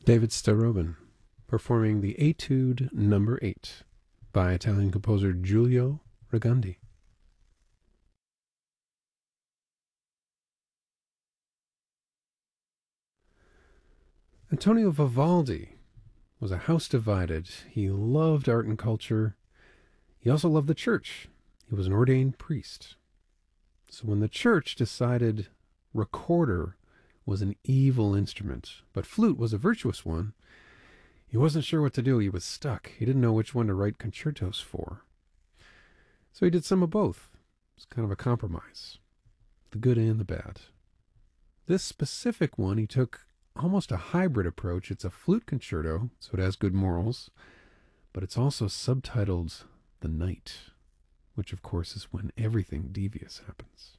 David Starobin, performing the Etude Number 8 by Italian composer Giulio Ragundi. Antonio Vivaldi was a house divided. He loved art and culture. He also loved the church. He was an ordained priest. So when the church decided recorder was an evil instrument, but flute was a virtuous one, he wasn't sure what to do. He was stuck. He didn't know which one to write concertos for. So he did some of both. It's kind of a compromise. The good and the bad. This specific one, he took almost a hybrid approach. It's a flute concerto, so it has good morals, but it's also subtitled The Night, which of course is when everything devious happens.